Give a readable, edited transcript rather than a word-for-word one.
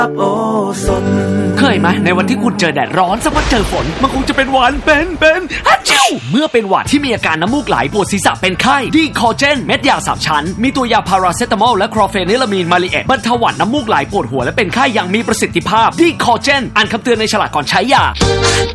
เคยไหมในวันที่คุณเจอแดดร้อนสักพักเจอฝนมันคงจะเป็นหวานเป็นฮัจจิวเมื่อเป็นหวัดที่มีอาการน้ำมูกไหลปวดศีรษะเป็นไข้ดีคอเจนเม็ดยา3ชั้นมีตัวยาพาราเซตามอลและคลอเฟนิลามีนมาลิเอตบรรเทาหวัดน้ำมูกไหลปวดหัวและเป็นไข้อย่างมีประสิทธิภาพดีคอเจนอ่านคำเตือนในฉลากก่อนใช้ยา